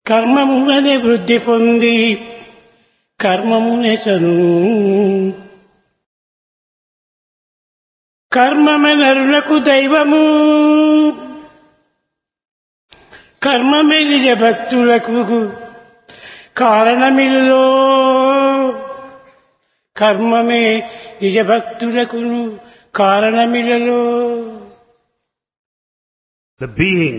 కర్మమునే వృద్ధి పొంది కర్మమునే చను కర్మమే నరులకు దైవము కర్మమే నిజ భక్తులకు కారణమిల్లో కర్మమే నిజ భక్తులకు కారణమిలలో. The being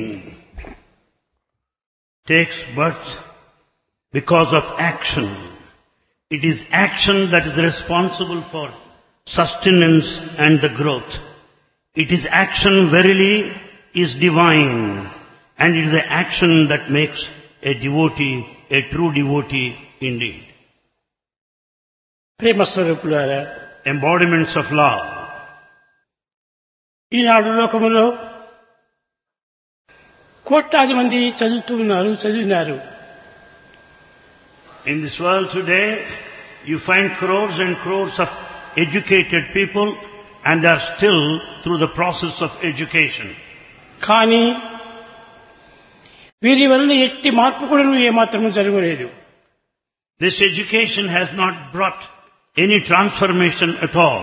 takes birth because of action. It is action that is responsible for sustenance and the growth. It is action verily is divine, and it is the action that makes a devotee a true devotee indeed. ప్రేమ స్వరూపులారా, Embodiments of love. ఈనాడు లోకములో కోట్లాది మంది చదివినారు. In this world today, you find crores and crores of educated people, and they are still through the process of education. కానీ వీరి వలన ఎట్టి మార్పు కూడా ఏమాత్రము జరగలేదు. This education has not brought any transformation at all.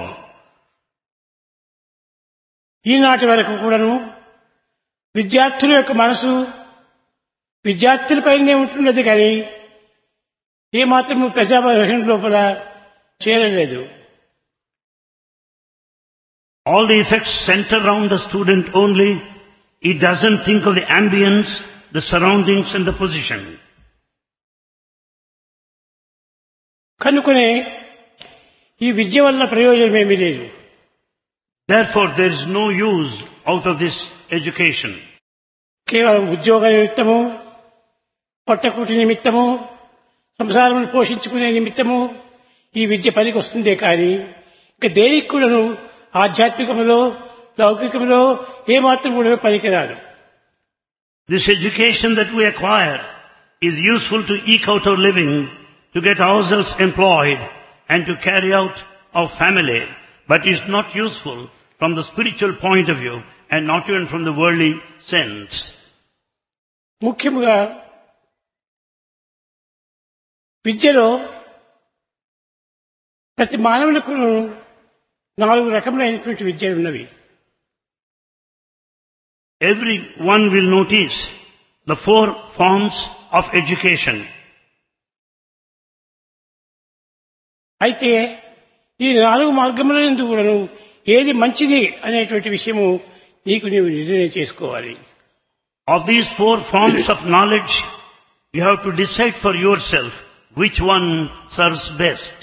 ఈనాటి వరకు కూడాను విద్యార్థుల యొక్క మనసు విద్యార్థులపైనే ఉంటున్నది కానీ ఏమాత్రము ప్రజాభరణ లోపల చేరలేదు. All the effects center around the student only. It doesn't think of the ambience, the surroundings and the position. కనుకనే ఈ విద్య వల్ల ప్రయోజనం ఏమీ లేదు. Therefore, there is no use out of this education. కేవలం ఉద్యోగ నిమిత్తము, పట్టకుటి నిమిత్తము, సంసారం పోషించుకునే నిమిత్తము ఈ విద్య పనికి వస్తుందే కానీ ఇక దేనికి కూడాను ఆధ్యాత్మికములో లౌకికములో ఏమాత్రం కూడా పనికిరాదు. This education that we acquire is useful to eke out our living, to get ourselves employed and to carry out our family, but is not useful from the spiritual point of view and not even from the worldly sense. ముఖ్యముగా విద్యలో ప్రతి మానవులకు 4 రకములైనటువంటి విద్యలు ఉన్నవి. Everyone will notice the 4 forms of education. అయితే ఈ 4 మార్గములందు కూడాను ఏది మంచిది అనేటువంటి విషయము నీకు నీవు నిర్ణయం చేసుకోవాలి. Of these 4 forms of knowledge, you have to decide for yourself which one serves best.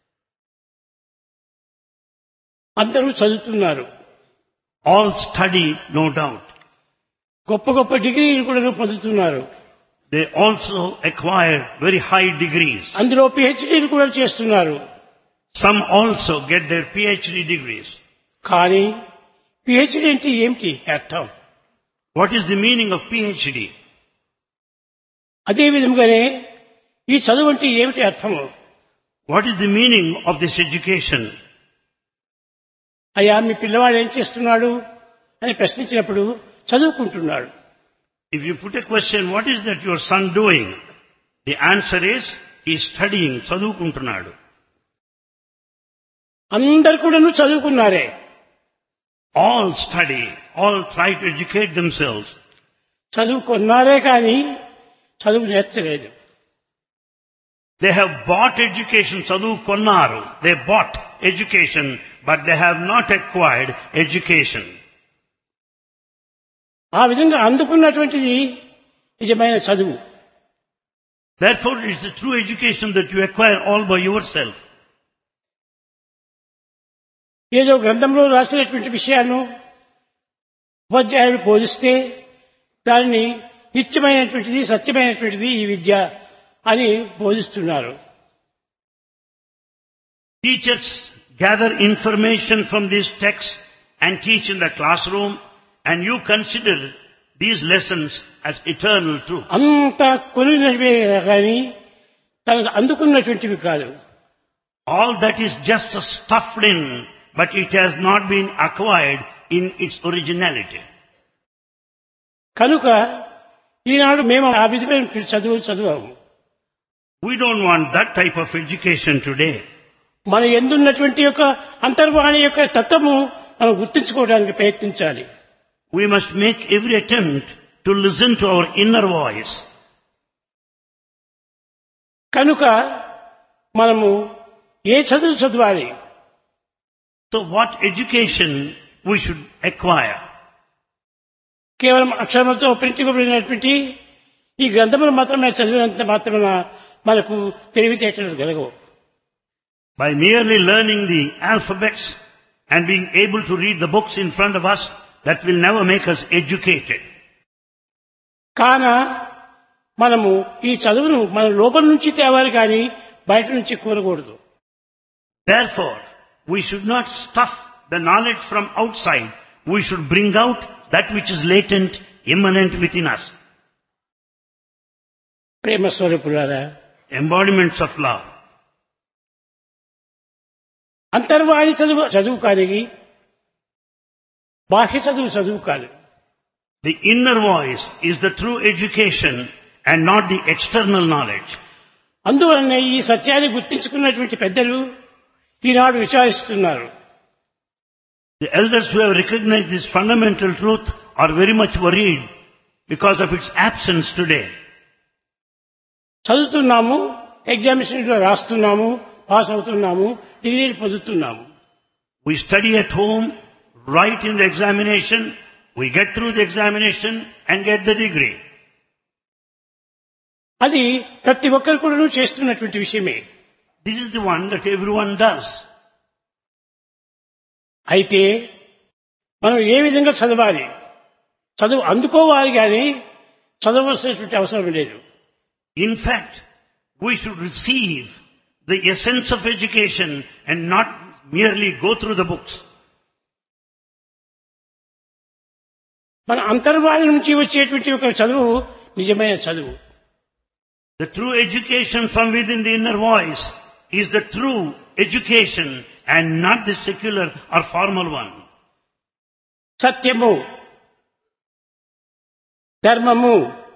అందరూ చదువుతున్నారు. All study, no doubt. గొప్ప గొప్ప డిగ్రీలు కూడా పొందుతున్నారు. They also acquire very high degrees. అందులో పిహెచ్డీలు కూడా చేస్తున్నారు. Some also get their PhD degrees. కానీ పిహెచ్డీ అంటే ఏమిటి అర్థం? What is the meaning of PhD? అదే విధంగానే ఈ చదువు అంటే ఏమిటి అర్థము? What is the meaning of this education? అయ్యా మీ పిల్లవాడు ఏం చేస్తున్నాడు అని ప్రశ్నించినప్పుడు చదువుకుంటున్నాడు. If you put a question, what is that your son doing? The answer is, he is studying, చదువుకుంటున్నాడు. అందరు కూడా చదువుకున్నారే. All study, all try to educate themselves. చదువుకున్నారే కానీ చదువు నేర్చలేదు. They have bought education, చదువుకున్నారు. They bought education, but they have not acquired education. ఆ విధంగా అందుకున్నటువంటిది నిజమైన చదువు. Therefore, it is a true education that you acquire all by yourself. ఏదో గ్రంథంలో రాసినటువంటి విషయాలను ఉపాధ్యాయుడు బోధిస్తే దానిని నిత్యమైనటువంటిది సత్యమైనటువంటిది ఈ విద్య అని బోధిస్తున్నారు. Teachers gather information from these texts and teach in the classroom, and you consider these lessons as eternal truth. అంత కొలినవే కానీ తనకు అందుకున్నటువంటివి కాదు. All that is just stuffed in, but it has not been acquired in its originality. కనుక ఈనాడు మేము ఆ విధమైన చదువాము. We don't want that type of education today. మన ఎందున్నటువంటి యొక్క అంతర్వాణి యొక్క తత్వము మనం గుర్తించుకోవడానికి ప్రయత్నించాలి. We must make every attempt to listen to our inner voice. కనుక మనము ఏ చదవాలి? So what education we should acquire? కేవలం అక్షరములతో ప్రింటించబడినటువంటి ఈ గ్రంథములు మాత్రమే చదివినంత మాత్రమే మనకు తెలివితేటలు కలగవు. By merely learning the alphabets and being able to read the books in front of us, that will never make us educated. కాన మనము ఈ చదువును మన లోపల నుంచి తేవాలి కానీ బయట నుంచి కోరకూడదు. Therefore, we should not stuff the knowledge from outside. We should bring out that which is latent, immanent within us. ప్రేమ స్వరూపులారా, Embodiments of love. అంతర్వాణి చదువు కాదు, బాహ్య చదువు కాదు. The inner voice is the true education and not the external knowledge. అందువలన ఈ సత్యాన్ని గుర్తించుకున్నటువంటి పెద్దలు ఈనాడు విచారిస్తున్నారు. The elders who have recognized this fundamental truth are very much worried because of its absence today. చదువుతున్నాము, ఎగ్జామినేషన్లో రాస్తున్నాము, పాస్ అవుతున్నాము, డిగ్రీలు పొందుతున్నాము. We study at home, write in the examination, we get through the examination and get the degree. అది ప్రతి ఒక్కరు కూడా చేస్తున్నటువంటి విషయమే. This is the one that everyone does. అయితే మనం ఏ విధంగా చదవాలి? చదువు అందుకోవాలి కానీ చదవలసినటువంటి అవసరం లేదు. In fact, we should receive the essence of education and not merely go through the books. మన అంతర్వాణి నుంచి వచ్చేటువంటి ఒక చదువు నిజమైన చదువు. The true education from within the inner voice is the true education and not the secular or formal one. సత్యము, ధర్మము,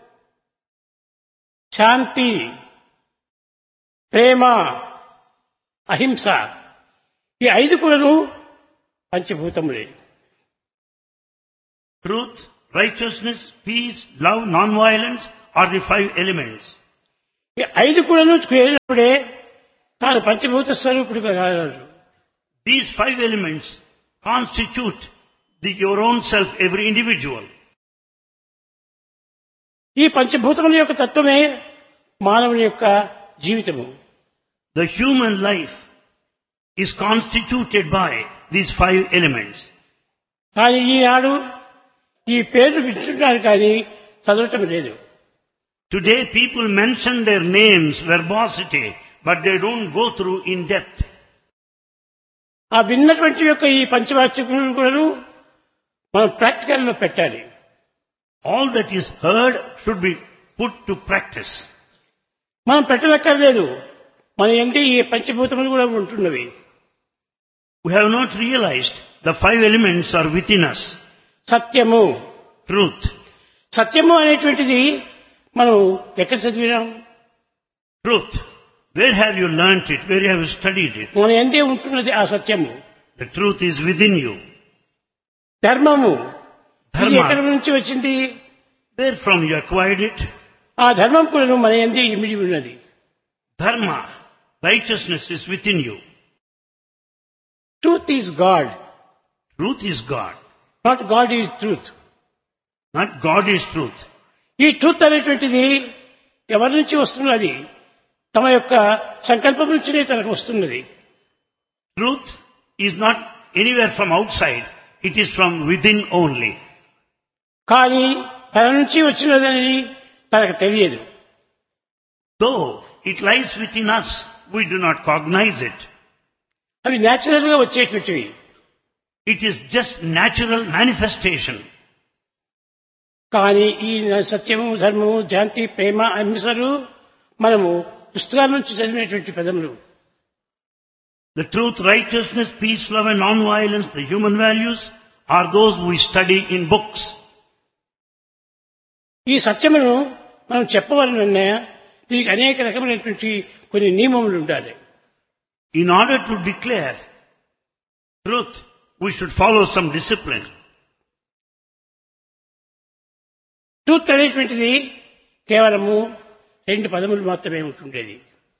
శాంతి, ప్రేమ, అహింస ఈ ఐదు కూడాను పంచభూతములే. Truth, righteousness, peace, love, non-violence are the 5 elements. ఈ ఐదు కూడాను చేరినప్పుడే తాను పంచభూత స్వరూపుడిగా కాగలరు. These 5 elements constitute your own self, every individual. ఈ పంచభూతముల యొక్క తత్వమే మానవుని యొక్క జీవితము. The human life is constituted by these 5 elements. కానీ ఈనాడు ఈ పేర్లు వింటున్నారు కానీ చదవటం లేదు. Today people mention their names, verbosity, but they don't go through in depth. ఆ విన్నటువంటి యొక్క ఈ పంచవాక్యములను కూడా మనం ప్రాక్టికల్ లో పెట్టాలి. All that is heard should be put to practice. మనం పెట్టనక్కర్లేదు, మన ఎందు ఈ పంచభూతములు కూడా ఉంటున్నవి. We have not realized the 5 elements are within us. సత్యము, Truth. సత్యము అనేటువంటిది మనం ఎక్కడ చదివినాం? Truth. Where have you learnt it? Where have you studied it? మన ఎందే ఉంటున్నది ఆ సత్యము. The truth is within you. ధర్మము, ఇది ఎక్కడి Dharma. నుంచి వచ్చింది? Where from you acquired it? ఆ ధర్మం కూడా మన ఎందే ఇమిడి ఉన్నది. Dharma. Righteousness is within you. Truth is God, Truth is God. Not God is truth. Not God is truth. ఈ ట్రూత్ అనేటువంటిది ఎవరి నుంచి వస్తున్నది? తమ యొక్క సంకల్పం నుంచినే తనకు వస్తున్నది. Truth is not anywhere from outside. It is from within only. కానీ తన నుంచి వచ్చినదని తనకు తెలియదు. Though it lies within us, we do not cognize it. అవి న్యాచురల్ గా వచ్చేటువంటివి. It is just natural manifestation. కానీ ఈ సత్యము, ధర్మము, శాంతి, ప్రేమ, అహింసలు మనము పుస్తకాల నుంచి చదివినటువంటి పదములు. The truth, righteousness, peace, love and non-violence, the human values, are those we study in books. ఈ సత్యమును మనం చెప్పవలనన్నా దీనికి అనేక రకమైనటువంటి కొన్ని నియమములు ఉండాలి. In order to declare truth, we should follow some discipline. Truth అనేటువంటిది కేవలము 2 పదములు మాత్రమే ఉంటుండేది.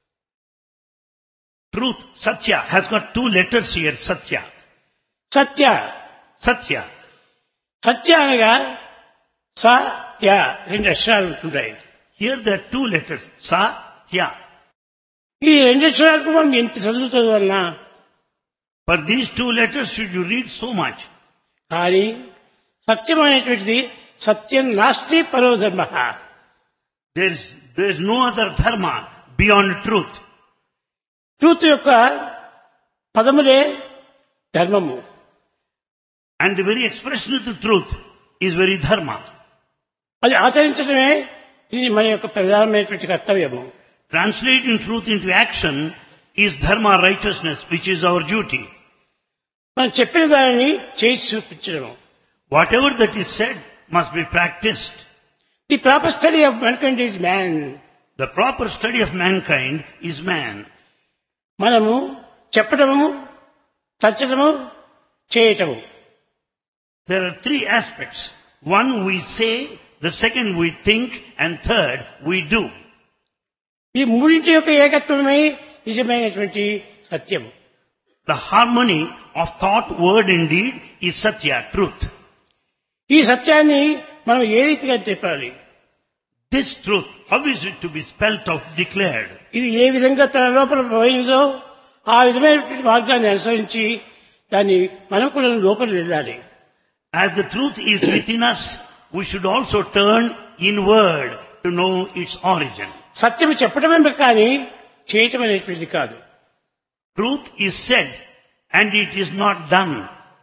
Truth, Satya, has got 2 letters here, Satya. Satya Satya. సత్య అనగా సత్య 2 అక్షరాలు ఉంటుంటాయి. Here there are 2 letters, Satya. ఈ 2 అక్షరాలకు మనం ఎంత చదువుతుందన్నా For these 2 letters should you read so much. కానీ సత్యం అనేటువంటిది సత్యం నాస్తి పరో ధర్మ. There is no other dharma beyond truth. Truth యొక్క పదములే ధర్మము. And the very expression of the truth is very dharma. అది ఆచరించడమే ఇది మన యొక్క ప్రధానమైనటువంటి కర్తవ్యము. Translating truth into action is dharma, righteousness, which is our duty. మనం చెప్పిన దానిని చేసి చూపించడం. Whatever that is said must be practiced. The proper study of mankind is man. The proper study of mankind is man. మనము చెప్పడము, తచ్చడము, చేయటము. There are 3 aspects. One we say, the second we think, and third we do. ఈ మూడింటి యొక్క ఏకత్వమే నిజమైనటువంటి సత్యం. The harmony of thought, word and deed is Satya, truth. ఈ సత్యాన్ని మనం ఏ రీతిగా చెప్పాలి? This truth, how is it to be spelt out, declared? ఇది ఏ విధంగా తన లోపల పోయిందో ఆ విధమైనటువంటి మార్గాన్ని అనుసరించి దాన్ని మనం కూడా లోపల వెళ్ళాలి. As the truth is within us, we should also turn inward to know its origin. సత్యం చెప్పడమే కానీ చేయటం అనేటువంటిది కాదు. Truth is said and it is not done.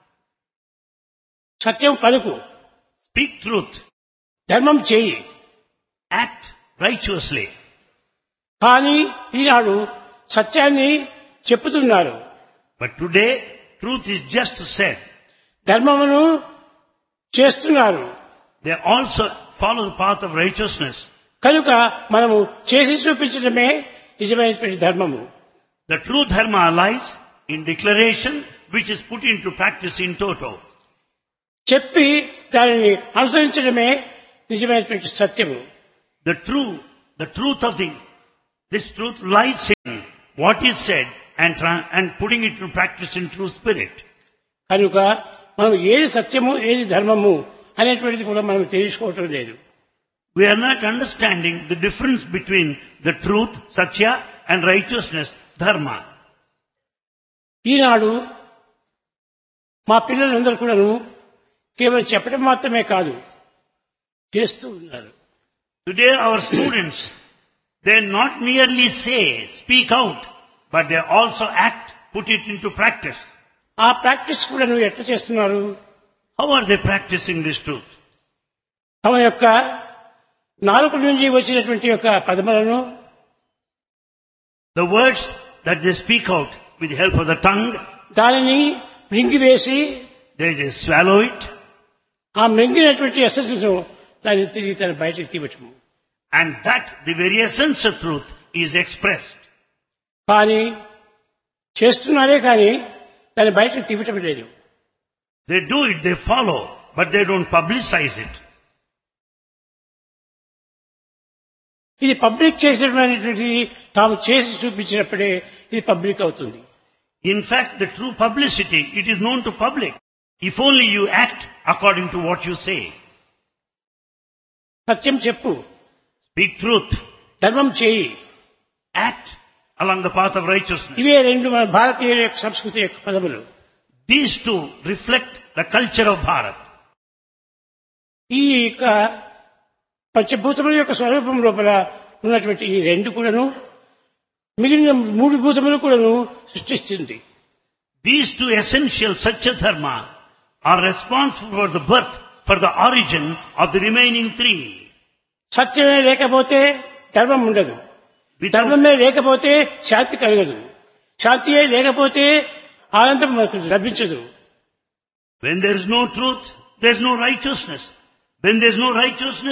సత్యం పలుకు, Speak truth, ధర్మం చేయి. act righteously. కానీ ఈనాడు సత్యాన్ని చెప్పుతున్నారు, But today, truth is just said. ధర్మమును చేస్తున్నారు. They also follow the path of righteousness. కనుక మనము చేసి చూపించడమే నిజమైనటువంటి ధర్మము. The true dharma lies in declaration, which is put into practice in toto. చెప్పి దానిని అనుసరించడమే నిజమైనటువంటి సత్యము. The truth of this truth lies in what is said and putting it into practice in true spirit. కనుక మనం ఏది సత్యము ఏది ధర్మము అనేటువంటిది కూడా మనం తెలుసుకోవటం లేదు. We are not understanding the difference between the truth, satya, and righteousness, dharma. ఈనాడు మా పిల్లలందరూ కూడాను కేవలం చెప్పడం మాత్రమే కాదు, చేస్తూ ఉన్నారు. Today our students, they not merely say, speak out, but they also act, put it into practice. ఆ ప్రాక్టీస్ కూడా నువ్వు ఎట్లా చేస్తున్నారు? How are they practicing this truth? తమ యొక్క నాలుక నుంచి వచ్చినటువంటి యొక్క పదములను, The words that they speak out with the help of the tongue, దానిని మృంగివేసి they just swallow it, ఆ మృంగినటువంటి ఎసెన్స్ దాన్ని తిరిగి తన బయటకు తీయటము. and that the very essence of truth is expressed. కానీ చేస్తున్నారే కానీ దాన్ని బయటకు తీయటం లేదు. They do it, they follow, but they don't publicize it. ఇది పబ్లిక్ చేసేటటువంటిది తాము చేసి చూపించినప్పుడే ఇది పబ్లిక్ అవుతుంది. In fact, the true publicity, it is known to public. If only you act according to what you say. సత్యం చెప్పు, Speak truth, ధర్మం చేయి. act along the path of righteousness. ఇవే రెండు మన భారతీయుల యొక్క సంస్కృతి యొక్క పదములు. These two reflect the culture of Bharat. ఈ యొక్క పంచభూతముల యొక్క స్వరూపం లోపల ఉన్నటువంటి ఈ రెండు కూడాను మిగిలిన 3 భూతములు కూడాను సృష్టిస్తుంది. These two essential Satya Dharma are responsible for the birth, for the origin of the remaining 3. సత్యమే లేకపోతే ధర్మం ఉండదు, ధర్మమే లేకపోతే శాంతి కలగదు, శాంతియే లేకపోతే ఆనందం మనకు లభించదు. When there is no truth, there is no righteousness. When there is no righteousness,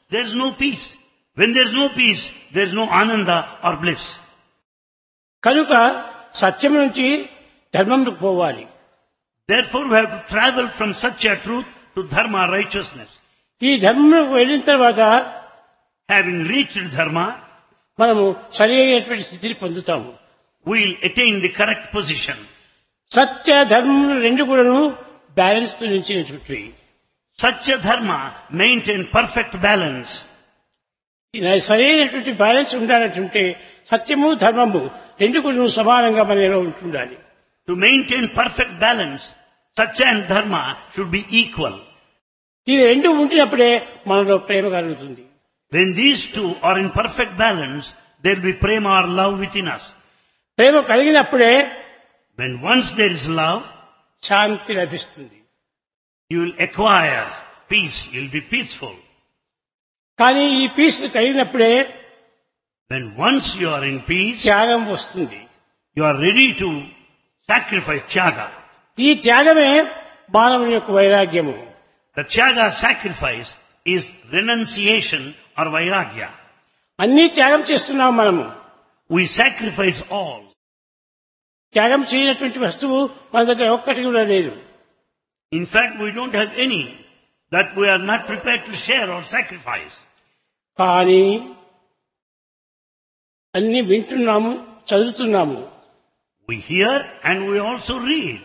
there is no peace. When there is no peace, there is no ananda or bliss. కనుక సత్యం నుంచి ధర్మంలోకి పోవాలి. Therefore we have to travel from Satya, truth, to Dharma, righteousness. ఈ ధర్మంలోకి వెళ్ళిన తర్వాత Having reached Dharma, మనము సరి అయినటువంటి స్థితిని పొందుతాము. we will attain the correct position. సత్య ధర్మములు రెండు కూడాను బ్యాలెన్స్ తో నిలిచినటువంటి Satya Dharma maintain perfect balance. సరైనటువంటి బ్యాలెన్స్ ఉండాలంటే సత్యము ధర్మము రెండు కూడాను సమానంగా మనలో ఉంటుండాలి. To maintain perfect balance, Satya and Dharma should be equal. ఇవి రెండు ఉంటున్నప్పుడే మనలో ప్రేమ కలుగుతుంది. When these two are in perfect balance, there will be prema or love within us. Prema కలిగినప్పుడే When once there is love, శాంతి లభిస్తుంది. you will acquire peace, you will be peaceful. కానీ ఈ piece కలిగినప్పుడే When once you are in peace, త్యాగం వస్తుంది. you are ready to sacrifice tyaga. ఈ త్యాగమే మానవుని యొక్క వైరాగ్యము. The tyaga sacrifice is renunciation or vairagya. అన్నీ త్యాగం చేస్తున్నాం మనము. We sacrifice all. త్యాగం చేయనటువంటి వస్తువు మన దగ్గర ఒక్కటి కూడా లేదు. In fact, we don't have any that we are not prepared to share or sacrifice. కానీ అన్ని వింటున్నాము, చదువుతున్నాము. We hear and we also read.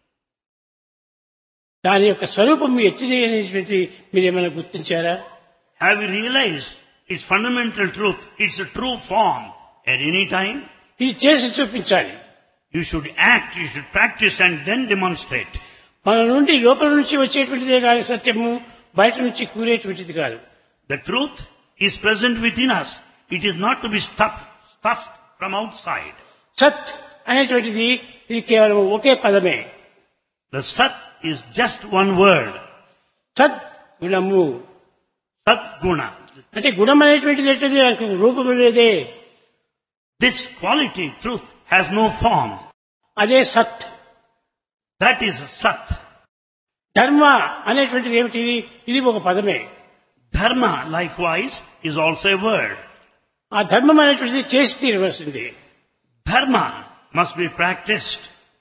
దాని యొక్క స్వరూపం ఎట్టిది అనేటువంటి మీరేమైనా గుర్తించారా? Have you realized its fundamental truth? It's a true form. At any time, ఇది చేసి చూపించాలి. you should act, you should practice and then demonstrate. మన నుండి లోపల నుంచి వచ్చేటువంటిదే కాదు సత్యము, బయట నుంచి కూరేటువంటిది కాదు. The truth is present within us. It is not to be stuffed from outside. సత్ అనేటువంటిది ఇది కేవలం ఒకే పదమే. The Sat is just one word. సత్ గుణము Sat Guna. అంటే గుణం అనేటువంటిది ఏంటది? దానికి రూపము లేదే. This quality, truth, has no form. అదే సత్. That is Sat. ధర్మ అనేటువంటిది ఏమిటి? ఇది ఒక పదమే. Dharma, likewise, is also a word. ఆ ధర్మం అనేటువంటిది చేసి తీరవలసింది. Dharma must be practiced.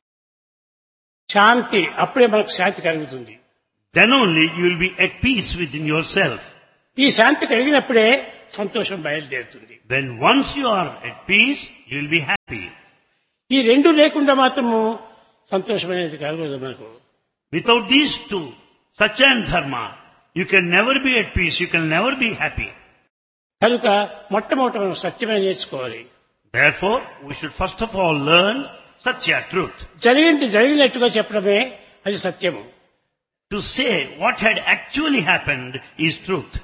శాంతి, అప్పుడే మనకు శాంతి కలుగుతుంది. Then only you will be at peace within yourself. ఈ శాంతి కలిగినప్పుడే సంతోషం బయలుదేరుతుంది. When once you are at peace, you will be happy. ఈ రెండు లేకుండా మాత్రము సంతోషం అనేది కలగదు మనకు. Without these two, Satya and Dharma, you can never be at peace, you can never be happy. కనుక మొట్టమొదట మనం సత్యమే నేర్చుకోవాలి. Therefore, we should first of all learn Satya, truth. జరిగినట్టుగా చెప్పడమే అది సత్యము. To say what had actually happened is truth.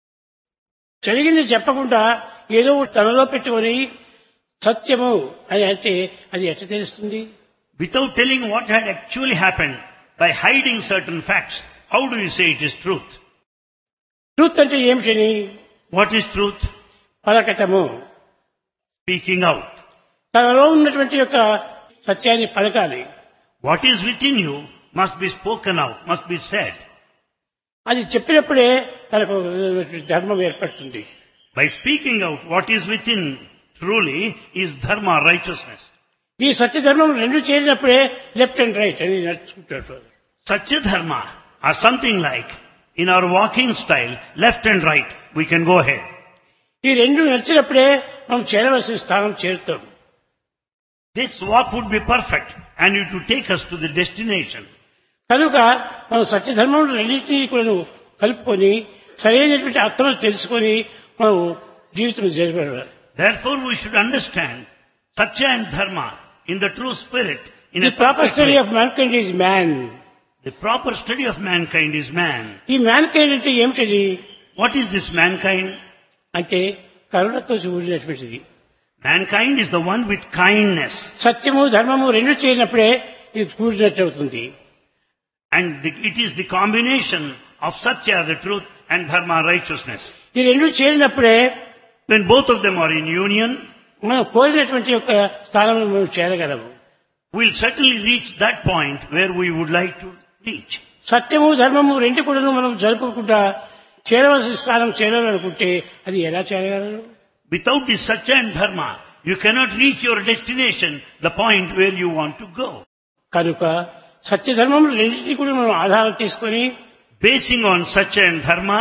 జరిగింది చెప్పకుండా ఏదో తనలో పెట్టుకొని సత్యము అని అంటే అది ఎట్లా తెలుస్తుంది? Without telling what had actually happened, by hiding certain facts, how do you say it is truth? Truth అంటే ఏమిటని? What is truth? పలకటము. Speaking out. తనలో ఉన్నటువంటి యొక్క సత్యాన్ని పలకాలి. What is within you must be spoken out, must be said. అది చెప్పినప్పుడే తనకు ధర్మం ఏర్పడుతుంది. By speaking out what is within truly is dharma, righteousness. ఈ సత్య ధర్మం రెండు చేరినప్పుడే లెఫ్ట్ అండ్ రైట్ అని నడుచుకుంటారు. Satya dharma are something like, in our walking style, left and right, we can go ahead. ఈ రెండు నడిచినప్పుడే మనం చేరవలసిన స్థానం చేరుతాం. This walk would be perfect and it would take us to the destination. కనుక మనం సత్యధర్మం రెండింటినీ కూడా కలుపుకొని సరైనటువంటి అర్థం తెలుసుకొని మనం జీవితం జరిపాలి. Therefore we should understand Satya and Dharma in the true spirit. In The proper study of mankind is man. The proper study of mankind is man. ఈ mankind అంటే ఏమిటది? What is this mankind? అంటే కరుణతో కూడినటువంటిది. Mankind is the one with kindness. సత్యము ధర్మము రెండు చేరినప్పుడే ఇది కూడినట్టు అవుతుంది. And it is the combination of Satya, the truth, and Dharma, righteousness. ఈ రెండు చేరినప్పుడే When both of them are in union, మనం కోరినటువంటి యొక్క స్థానంలో మనం చేరగలము. we'll certainly reach that point where we would like to reach. సత్యము ధర్మము రెండు కూడా మనం జరుపుకుంటా చేరవలసిన స్థానం చేరాలనుకుంటే అది ఎలా చేరగలరు? Without this Satya and Dharma, you cannot reach your destination, the point where you want to go. కనుక సత్యధర్మములు రెండింటినీ కూడా మనం ఆధారం తీసుకొని Basing on Satya and Dharma,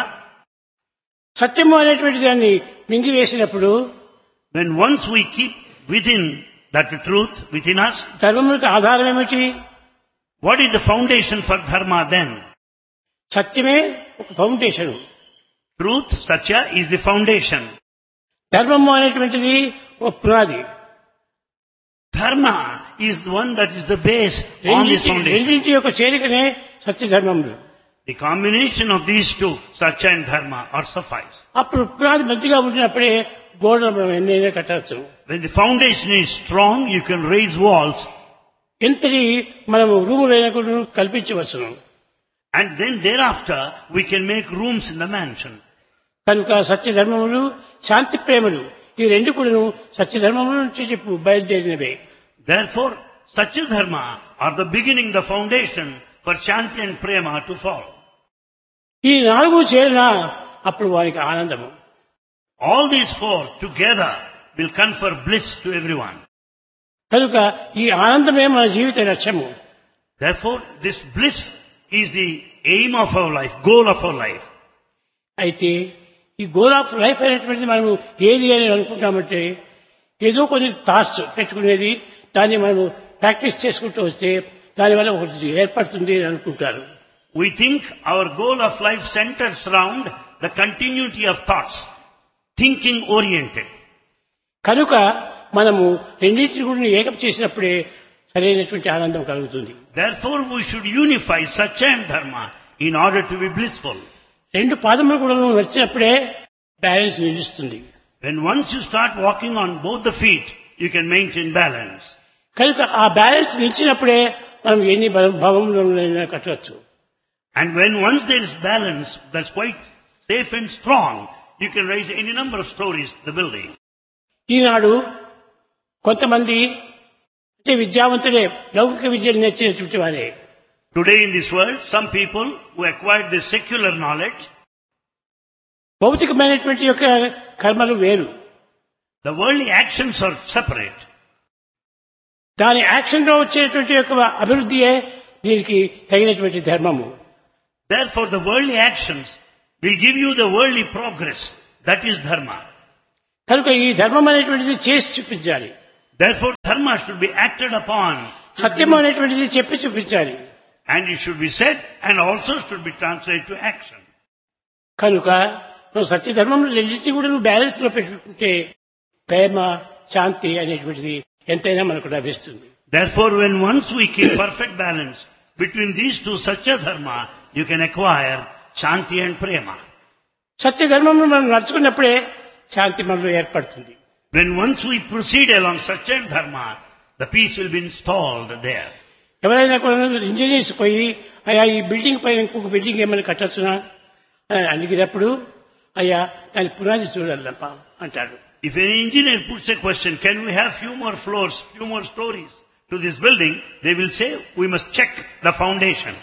సత్యము అనేటువంటి దాన్ని మింగివేసినప్పుడు when once we keep within that truth within us, ధర్మములకు ఆధారం ఏమిటి? what is the foundation for Dharma then? సత్యమే ఒక foundation. Truth, Satya, is the foundation. ధర్మము అనేటువంటిది ఒక పునాది. Dharma is the one that is the base on this foundation. రెండింటి యొక్క చేరికనే సత్యధర్మములు. The combination of these two, Satya and Dharma, are suffice. అప్పుడు పునాది మంచిగా ఉండినప్పుడే గోడలు మనం ఎన్నైనా కట్టవచ్చు. When the foundation is strong, you can raise walls, ఎంతటి మనము రూములైనా కూడా కల్పించవచ్చును. and then thereafter we can make rooms in the mansion. కనుక సత్యధర్మములు శాంతి ప్రేమలు ఈ రెండు కూడా సత్యధర్మముల నుంచి చెప్పు బయలుదేరినవే. Therefore, Satya Dharma are the beginning, the foundation for Shanti and Prema to follow. ఈ నాలుగు చేరినా అప్పుడు వారికి ఆనందము. All these four together will confer bliss to everyone. కనుక ఈ ఆనందమే మన జీవిత లక్ష్యము. Therefore, this bliss is the aim of our life, goal of our life. అయితే ఈ గోల్ ఆఫ్ లైఫ్ అనేటువంటిది మనము ఏది అని అనుకుంటామంటే ఏదో కొన్ని థాట్స్ పెట్టుకునేది, దాన్ని మనము ప్రాక్టీస్ చేసుకుంటూ వస్తే దానివల్ల ఒకటి ఏర్పడుతుంది అని అనుకుంటారు. We think our goal of life centers around the continuity of thoughts, thinking oriented. కనుక మనము రెండింటిని కూడా ఏకం చేసినప్పుడే సరైనటువంటి ఆనందం కలుగుతుంది. Therefore, we should unify Satya and Dharma in order to be blissful. రెండు పాదములు కూడా నడిచినప్పుడే బ్యాలెన్స్ నిలుస్తుంది. When once you start walking on both the feet, you can maintain balance. కనుక ఆ బ్యాలెన్స్ నిలిచినప్పుడే మనం ఎన్ని భవములైనా కట్టవచ్చు. And when once there is balance, that's quite safe and strong, you can raise any number of stories, the building. ఈనాడు కొంతమంది అంటే విద్యావంతులే లౌకిక విద్యను నేర్చినటువంటి వారే. Today in this world, some people who acquired this secular knowledge, భౌతికమైనటువంటి యొక్క కర్మలు వేరు, the worldly actions are separate. దాని యాక్షన్ లో వచ్చేటువంటి యొక్క అభివృద్ధియే దీనికి తగినటువంటి ధర్మము. Therefore, the worldly actions will give you the worldly progress. That is dharma. కనుక ఈ ధర్మం అనేటువంటిది చేసి చూపించాలి. Therefore, dharma should be acted upon. సత్యం అనేటువంటిది చెప్పి చూపించాలి. And it should be said and also should be translated to action. కనుక నువ్వు సత్యధర్మంలో రెండింటినీ కూడా నువ్వు బ్యాలెన్స్ లో పెట్టుకుంటే ప్రేమ శాంతి అనేటువంటిది ఎంతైనా మనకు లభిస్తుంది. Therefore, when once we keep perfect balance between these two Satya Dharma, you can acquire Shanti and Prema. సత్యధర్మంలో మనం నడుచుకున్నప్పుడే శాంతి మనలో ఏర్పడుతుంది. When once we proceed along Satya and Dharma, the peace will be installed there. ఎవరైనా కూడా engineers పోయి అయ్యా ఈ building పైన ఇంకొక బిల్డింగ్ ఏమైనా కట్టొచ్చునా అని అడిగినప్పుడు అయ్యా దాని పునాది చూడాలప్ప అంటాడు. If an engineer puts a question, can we have few more floors, few more stories to this building, they will say, we must check the foundation.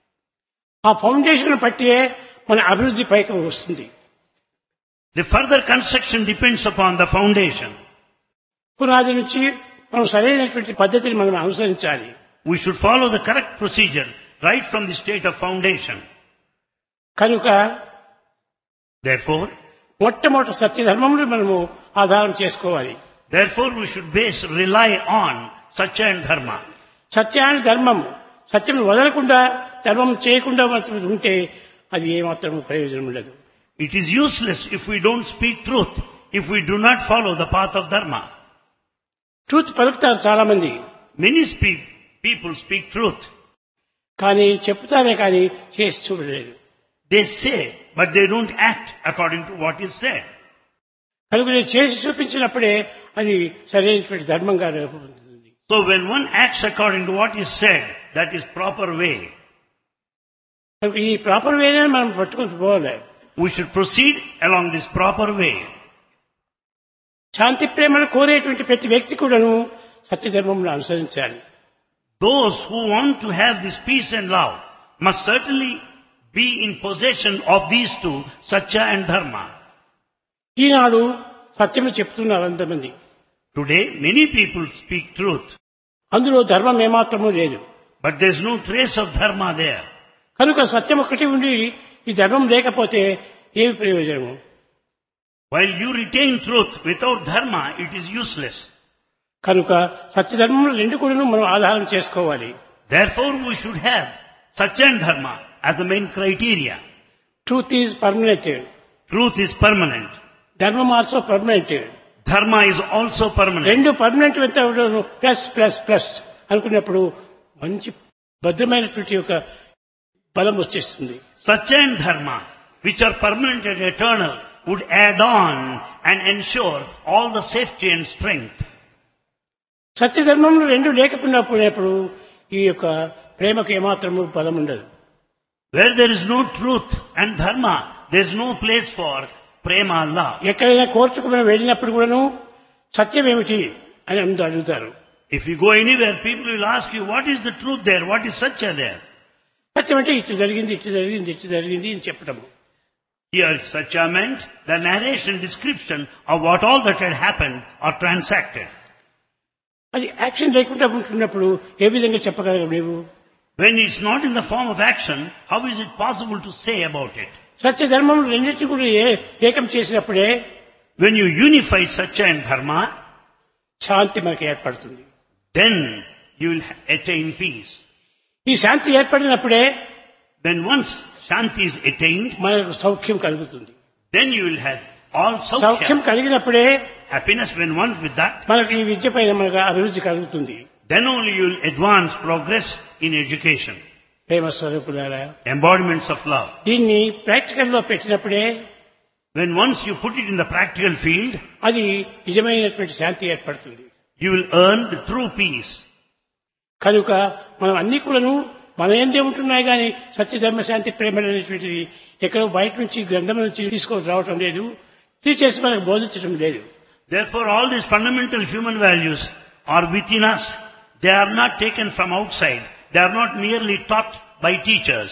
ఆ ఫౌండేషన్ పట్టియే మన అభివృద్ధి పైకి వస్తుంది. The further construction depends upon the foundation. పునాది నుంచి మనం సరైనటువంటి పద్ధతిని మనం అనుసరించాలి. We should follow the correct procedure right from the state of foundation. కనుక Therefore, మొట్టమొదటి సత్యధర్మములు మనము ఆధారం చేసుకోవాలి. Therefore, we should rely on Satya and Dharma. సత్యాన్ని ధర్మము సత్యం వదలకుండా ధర్మం చేయకుండా ఉంటే అది ఏమాత్రం ప్రయోజనం ఉండదు. It is useless if we don't speak truth, if we do not follow the path of Dharma. Truth పలుకుతారు చాలా మంది, Many people speak truth. కానీ చెప్తారే కానీ చేసి చూడలేదు. They say, but they don't act according to what is said. కనుక నేను చేసి చూపించినప్పుడే అది సరైనటువంటి ధర్మంగా రూపొందుతుంది. So when one acts according to what is said, that is proper way. కనుక ఈ ప్రాపర్ వేనే మనం పట్టుకుని పోవాలి. We should proceed along this proper way. శాంతి ప్రేమను కోరేటువంటి ప్రతి వ్యక్తి కూడాను సత్యధర్మంలో అనుసరించాలి. Those who want to have this peace and love must certainly be in possession of these two, Satya and Dharma. ఈనాడు సత్యము చెప్తున్నారు అంతమంది. Today, many people speak truth, అందులో ధర్మం ఏమాత్రమూ లేదు. but there's no trace of Dharma there. కనుక సత్యం ఒకటి ఉండి ఈ ధర్మం లేకపోతే ఏమి ప్రయోజనము? While you retain truth without Dharma, it is useless. కనుక సత్యధర్మములు రెండు కూడా మనం ఆధారం చేసుకోవాలి. Therefore, we should have Satya and Dharma as the main criteria. Truth is permanent, Truth is permanent. ధర్మం also permanent. Dharma is also permanent. రెండు permanent ఎంత plus plus plus అనుకున్నప్పుడు మంచి భద్రమైనటువంటి ఒక బలం వచ్చేస్తుంది. Satya and Dharma, which are permanent and eternal, would add on and ensure all the safety and strength. సత్యధర్మంలో రెండు లేకపోయినప్పుడు ఈ యొక్క ప్రేమకు ఏమాత్రము బలం ఉండదు. Where there is no truth and Dharma, there is no place for prema, love. ఎక్కడైనా కోర్టుకు మనం వెళ్ళినప్పుడు కూడాను సత్యం ఏమిటి అని అందరూ అడుగుతారు. If you go anywhere, people will ask you, what is the truth there? What is Satya there? సత్యం అంటే ఇటు జరిగింది ఇటు జరిగింది ఇటు జరిగింది అని చెప్పటము. Here, Satya meant the narration, description of what all that had happened or transacted. అది action లేకుండా ఉంటున్నప్పుడు ఏ విధంగా చెప్పగలవు నీవు? When it's not in the form of action, how is it possible to say about it? Satyadharmam రెండింటిని కూడా ఏకం చేసినప్పుడే When you unify Satya and Dharma, శాంతి మనకు ఏర్పడుతుంది. then you will attain peace. ఈ శాంతి ఏర్పడినప్పుడే When once Shanti is attained, మనకు సౌఖ్యం కలుగుతుంది. then you will have all Soukhyam Saukhya. కలిగినప్పుడే Happiness when once with that, మనకు ఈ విద్య పైన మనకు అభివృద్ధి కలుగుతుంది. then only you will advance, progress in education. ప్రేమ స్వరూపులారా, Embodiments of love. దీన్ని ప్రాక్టికల్ లో పెట్టినప్పుడే When once you put it in the practical field, అది నిజమైనటువంటి శాంతి ఏర్పడుతుంది. you will earn the true peace. కనుక మనం అన్ని కూడాను మన ఏందే ఉంటున్నాయి కానీ సత్యధర్మ శాంతి ప్రేమ అనేటువంటిది ఎక్కడో బయట నుంచి గ్రంథం నుంచి తీసుకొని రావటం లేదు, టీచర్స్ మనకు బోధించడం లేదు. Therefore, all these fundamental human values are within us. They are not taken from outside. They are not merely taught by teachers.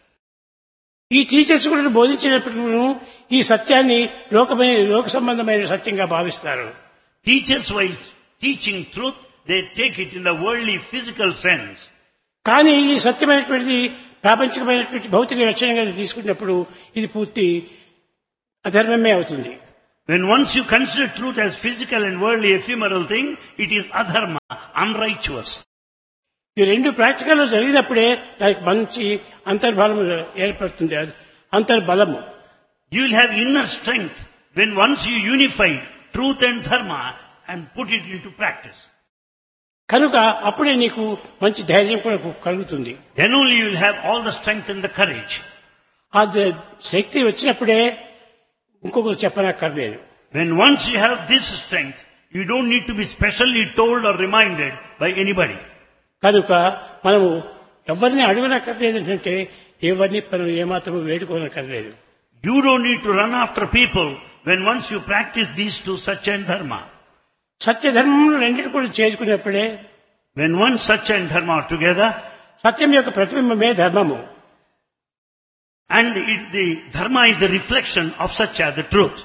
ఈ టీచర్స్ కూడా బోధించినప్పుడు ఈ సత్యాన్ని లోక సంబంధమైన సత్యంగా భావిస్తారు. Teachers, while teaching truth, they take it in the worldly, physical sense. కానీ ఈ సత్యమైనటువంటిది ప్రాపంచికమైనటువంటి భౌతిక లక్షణంగా తీసుకున్నప్పుడు ఇది పూర్తి అధర్మమే అవుతుంది. When once you consider truth as physical and worldly, ephemeral thing, it is adharma, unrighteous. ఈ రెండు ప్రాక్టికల్ లో జరిగినప్పుడే దానికి మంచి అంతర్బలము ఏర్పడుతుంది, అంతర్బలము. You will have inner strength when once you unify truth and dharma and put it into practice. కనుక అప్పుడే నీకు మంచి ధైర్యం కూడా కలుగుతుంది. Then only you will have all the strength and the courage. ఆ శక్తి వచ్చినప్పుడే ఇంకొకరు చెప్పనక్కర్లేదు. When once you have this strength, you don't need to be specially told or reminded by anybody. కనుక మనము ఎవరిని అడగనక్కర్లేదు అంటే ఎవరిని మనం ఏమాత్రం వేడుకోనక్కర్లేదు. You don't need to run after people when once you practice these two, Satya and Dharma. సత్యధర్మములు రెండింటి కూడా చేసుకున్నప్పుడే When once Satya and Dharma are together, సత్యం యొక్క ప్రతిబింబమే ధర్మము. and the Dharma is the reflection of Satya, the truth.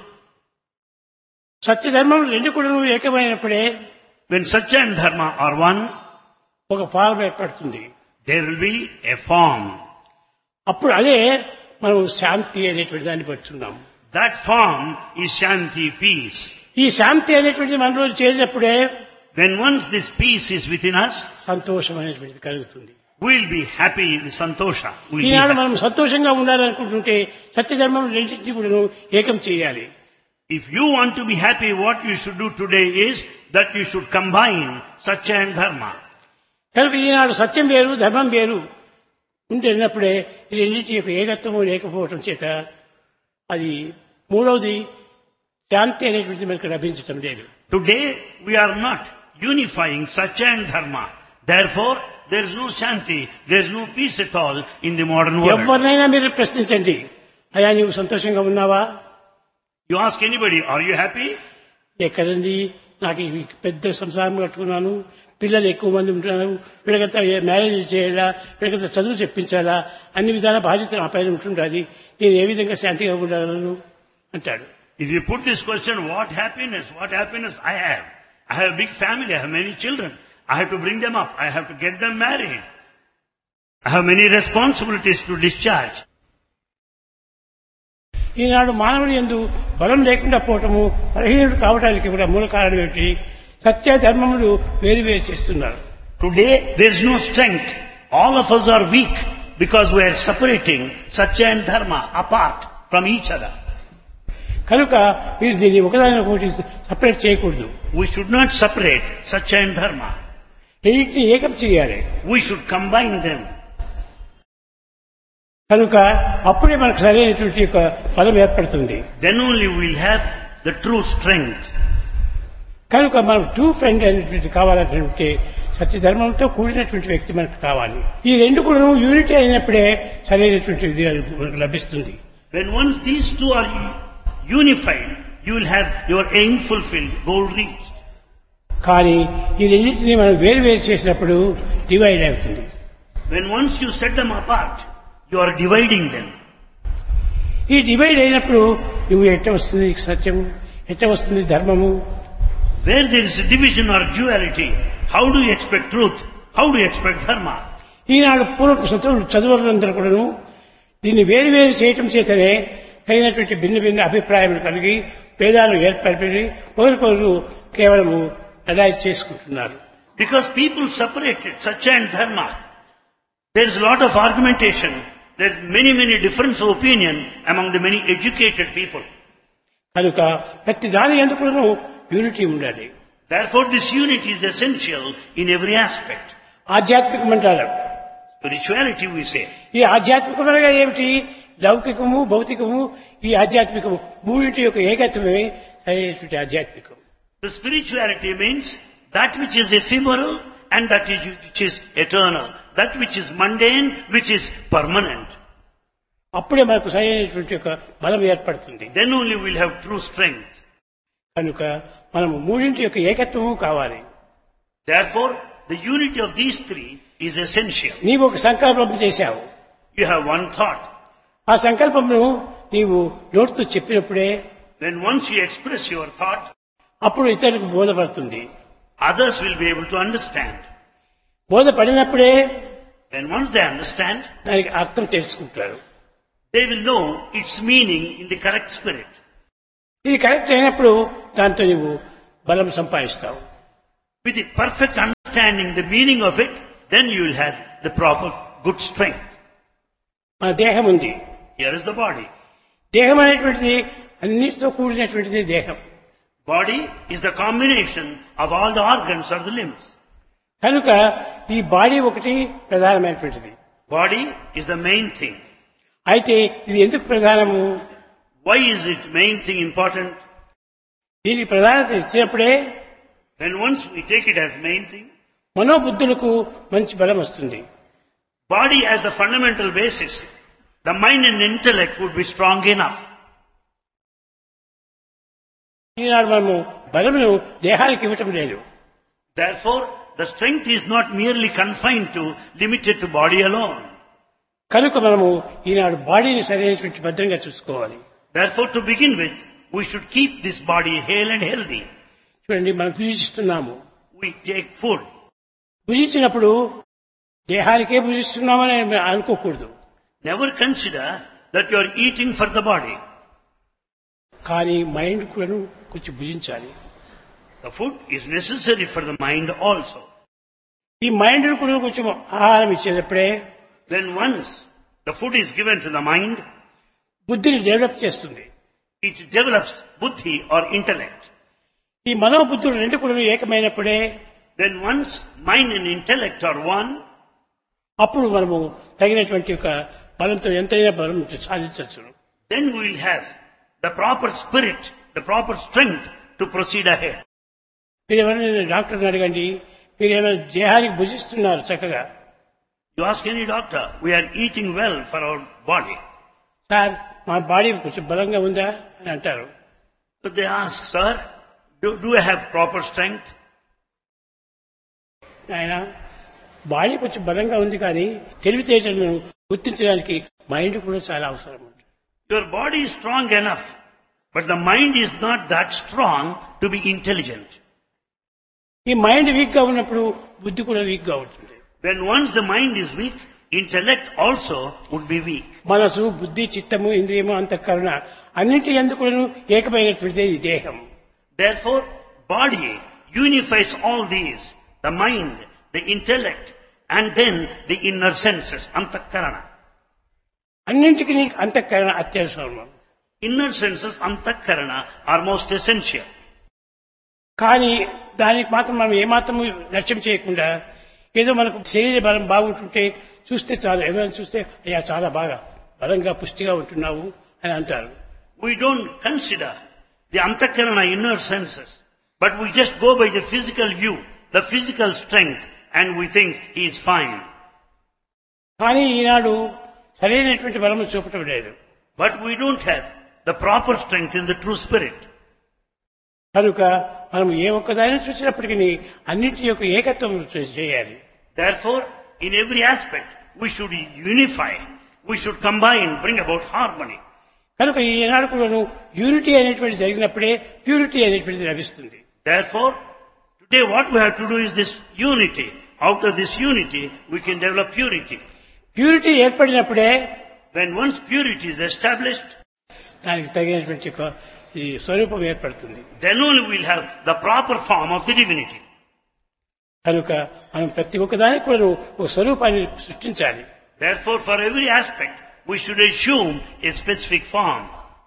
సత్యధర్మములు రెండు కూడా ఏకమైనప్పుడే When Satya and Dharma are one, ఒక form ఏర్పడుతుంది. there will be a form. అప్పుడు అదే మనం శాంతి అనేటువంటి దాన్ని పడుతున్నాం. That form is Shanti, peace. ఈ శాంతి అనేటువంటిది మనలో చేరినప్పుడే When once this peace is within us, సంతోషం అనేటువంటిది కలుగుతుంది. we will be happy, the santosha. We'll be Eenadu happy. మనం సంతోషంగా ఉండాలనుకుంటుంటే సత్యధర్మం రెండింటినీ కూడా ఏకం చేయాలి. If you want to be happy, what you should do today is that you should combine Satya and Dharma. కనుక ఈనాడు సత్యం వేరు ధర్మం వేరు ఉంటున్నప్పుడే ఈ రెండింటి యొక్క ఏకత్వము లేకపోవటం చేత అది మూడవది శాంతి అనేటువంటిది మనకు లభించటం లేదు. Today we are not unifying Satya and Dharma. Therefore, there is no Shanti, there is no peace at all in the modern world. ఎవరినైనా మీరు ప్రశ్నించండి, అయ్యా నీవు సంతోషంగా ఉన్నావా? You ask anybody, are you happy? ఎక్కడండి నాకు ఈ పెద్ద సంసారం కట్టుకున్నాను, పిల్లలు ఎక్కువ మంది ఉంటున్నారు, వీళ్ళకంతా మ్యారేజ్ చేయాలా, వీళ్ళకంతా చదువు చెప్పించాలా, అన్ని విధాల బాధ్యత నా పైన ఉంటుండాలి, నేను ఏ విధంగా శాంతిగా ఉండగలను అంటాడు. If you put this question, what happiness I have? I have a big family, I have many children. I have to bring them up, I have to get them married. I have many responsibilities to discharge. ఈనాడు మానవుని యందు బలం లేకుండా పోవటము, బలహీనుడు కావడానికి కూడా మూల కారణం ఏమిటి? సత్య ధర్మములు వేరు వేరు చేస్తున్నారు. Today there is no strength. All of us are weak because we are separating Satya and Dharma apart from each other. కనుక మీరు దీన్ని ఒకదానికొకటి సపరేట్ చేయకూడదు. We should not separate Satya and Dharma. రెండింటిని ఏకం చేయాలి. We should combine them. కనుక అప్పుడే మనకు సరైనటువంటి యొక్క బలం ఏర్పడుతుంది. Then only we will have the true strength. కనుక మనం ట్రూ ఫ్రెండ్ అనేటువంటి కావాలంటే సత్యధర్మంతో కూడినటువంటి వ్యక్తి మనకు కావాలి. ఈ రెండు కూడా యూనిటీ అయినప్పుడే సరైనటువంటి విధి మనకు లభిస్తుంది. When once these two are unified, you will have your aim fulfilled, goal reached. కానీ ఈ రెండింటినీ మనం వేరు వేరు చేసినప్పుడు డివైడ్ అవుతుంది. When once you set them apart, you are dividing them. ఈ డివైడ్ అయినప్పుడు నువ్వు ఎట్ట వస్తుంది సత్యము, ఎట్ట వస్తుంది ధర్మము? Where there is a division or duality, how do you expect truth? How do you expect dharma? ఈనాడు పూర్వ చదువులందరూ కూడాను దీన్ని వేరు వేరు చేయటం చేతనే తగినటువంటి భిన్న భిన్న అభిప్రాయాలు కలిగి భేదాలు ఏర్పడి ఒకరికొకరు కేవలము అలైజ్ చేసుకుంటున్నారు. Because people separated Satya and Dharma, there is a lot of argumentation, there is many difference of opinion among the many educated people. కనుక ప్రతి దాని ఎందుకు యూనిటీ ఉండాలి. Therefore this unity is essential in every aspect. ఆధ్యాత్మికం అంటారు. Spirituality we say. ఈ ఆధ్యాత్మికం అనగా ఏమిటి? లౌకికము, భౌతికము, ఈ ఆధ్యాత్మికము మూడింటి యొక్క ఏకత్వమే సరైనటువంటి ఆధ్యాత్మికం. The spirituality means that which is ephemeral and that which is eternal, that which is mundane, which is permanent. అప్పుడే మనకు సరైనటువంటి యొక్క బలం ఏర్పడుతుంది. Then only we will have true strength. కనుక మనము మూడింటి యొక్క ఏకత్వము కావాలి. Therefore the unity of these three is essential. నీవు ఒక సంకల్పం చేశావు. You have one thought. ఆ సంకల్పమును నీవు నోటితో చెప్పినప్పుడే, When once you express your thought, అప్పుడు ఇతరులకు బోధపడుతుంది. others will be able to understand. బోధపడినప్పుడే When once they understand, దానికి అర్థం తెలుసుకుంటారు. they will know its meaning in the correct spirit. ఇది కరెక్ట్ అయినప్పుడు దాంతో నీవు బలం సంపాదిస్తావు. With the perfect understanding the meaning of it, then you will have the proper good strength. మన దేహం ఉంది. Here is the body. దేహం అనేటువంటిది అన్నిటితో కూడినటువంటిది దేహం. Body is the combination of all the organs or the limbs. కనుక ఈ body ఒకటి ప్రధానమైనటువంటిది. Body is the main thing. అయితే ఇది ఎందుకు ప్రధానము? Why is it main thing important? దీనికి ప్రధానత ఇచ్చినప్పుడే When once we take it as main thing, మనోబుద్ధులకు మంచి బలం వస్తుంది. body as the fundamental basis, the mind and intellect would be strong enough. ఈనాడు మనము బలమును దేహానికి ఇవ్వటం లేదు. Therefore, the strength is not merely confined to, limited to body alone. కనుక మనము ఈనాడు బాడీని సరైనటువంటి భద్రంగా చూసుకోవాలి. Therefore, to begin with, we should keep this body hale and healthy. చూడండి, మనం భుజిస్తున్నాము. We take food. భుజించినప్పుడు దేహానికే భుజిస్తున్నామని అనుకోకూడదు. Never consider that you are eating for the body. కానీ మైండ్ కూడా కొంచెం భుజించాలి. The food is necessary for the mind also. ఈ mind కూడా కొంచెం ఆహారం ఇచ్చేటప్పుడే Then once the food is given to the mind, బుద్ధిని develop చేస్తుంది. it develops buddhi or intellect. ఈ మనోబుద్ధులు రెండు కూడా ఏకమైనప్పుడే Then once mind and intellect are one, అప్పుడు మనము తగినటువంటి ఒక బలంతో ఎంతైనా బలం సాధించవచ్చు. then we will have the proper spirit, the proper strength to proceed ahead. మీరు ఎవరైనా డాక్టర్ని అడగండి, మీరు ఏమైనా దేహానికి భుజిస్తున్నారు చక్కగా. You ask any doctor, we are eating well for our body. Sir మా బాడీ కొంచెం బలంగా ఉందా అని అంటారు. But they ask, sir, Do I have proper strength? ఆయన బాడీ కొంచెం బలంగా ఉంది కానీ తెలివితేటలను గుర్తించడానికి మైండ్ కూడా చాలా అవసరం. Your body is strong enough, but the mind is not that strong to be intelligent. ఈ మైండ్ వీక్ గా ఉన్నప్పుడు బుద్ధి కూడా వీక్ గా ఉంటుంది. When once the mind is weak, intellect also would be weak. మనసు, బుద్ధి, చిత్తము, ఇంద్రియము, అంతఃకరణ అన్నింటి ఎందుకు ఏకమైనటువంటిదే ఈ దేహం. Therefore, body unifies all these, the mind, the intellect, and then the inner senses, antakarana. అన్నింటికి అంతఃకరణ అత్యవసరం. Inner senses, antakarana, are most essential. కానీ దానికి మాత్రం మనం ఏమాత్రం లక్ష్యం చేయకుండా ఏదో మనకు శరీర బలం బాగుంటుంటే చూస్తే చాలు, ఎవరైనా చూస్తే అయ్యా చాలా బాగా బలంగా పుష్టిగా ఉంటున్నావు అని అంటారు. We don't consider the antakarana inner senses, but we just go by the physical view, the physical strength, and we think he is fine. కానీ ఈనాడు సరైనటువంటి బలము చూపటం లేదు. But we don't have the proper strength in the true spirit. కనుక మనం ఏ ఒక్కదాన్ని చూసినప్పటికీ అన్నింటి యొక్క ఏకత్వం చేయాలి. Therefore, in every aspect, we should unify, we should combine, bring about harmony. కనుక ఈనాడు కూడాను యూనిటీ అనేటువంటి జరిగినప్పుడే ప్యూరిటీ అనేటువంటిది లభిస్తుంది. Therefore, today what we have to do is this unity. Out of this unity, we can develop purity. Purity ఏర్పడినప్పుడే When once purity is established, దానికి తగినటువంటి ఈ స్వరూపం ఏర్పడుతుంది. then only we'll have the proper form of the divinity. కనుక మనం ప్రతి ఒక్కదానికి కూడా ఒక స్వరూపాన్ని సృష్టించాలి. Therefore, for every aspect, we should assume a specific form.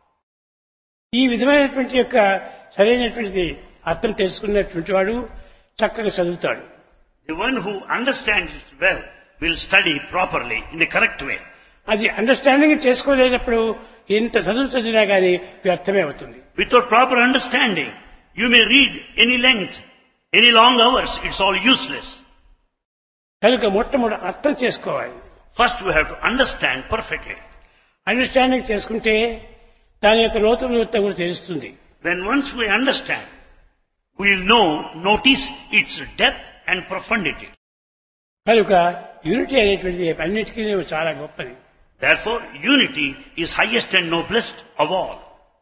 ఈ విధమైనటువంటి యొక్క సరైనటువంటి అర్థం తెలుసుకున్నటువంటి వాడు చక్కగా చదువుతాడు. The one who understands it well will study properly in the correct way. అది అండర్స్టాండింగ్ చేసుకోలేనప్పుడు ఎంత చదివినా కానీ వ్యర్థమే అవుతుంది. Without proper understanding, you may read any length, any long hours, it's all useless. కనుక మొట్టమొదటి అర్థం చేసుకోవాలి. First we have to understand perfectly. Understanding చేసుకుంటే దాని యొక్క లోతులు కూడా తెలుస్తుంది. When once we understand, we will notice its depth and profundity. కనుక యూనిటీ అనేటువంటిది అన్నిటికీ చాలా గొప్పది. Therefore, unity is highest and noblest of all.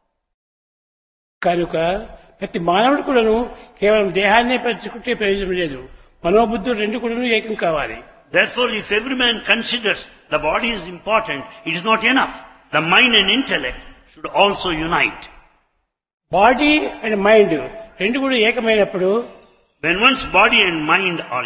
కనుక ప్రతి మానవుడు కూడాను కేవలం దేహాన్నే పెంచుకుంటే ప్రయోజనం లేదు. మనోబుద్ధులు రెండు కూడాను ఏకం కావాలి. Therefore, if every man considers the body is important, it is not enough. The mind and intellect should also unite. Body and mind రెండు కూడా ఏకమైనప్పుడు When one's body and mind are